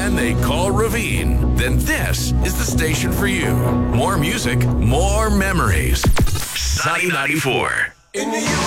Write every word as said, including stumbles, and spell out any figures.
band they call Ravine, then this is the station for you. More music, more memories. Sunny ninety-four. In the U S